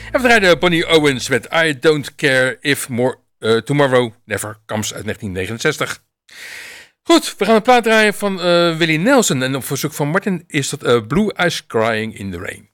En we draaiden Bonnie Owens met I Don't Care If Tomorrow Never Comes uit 1969. Goed, we gaan een plaat draaien van Willie Nelson. En op verzoek van Martin is dat Blue Eyes Crying in the Rain.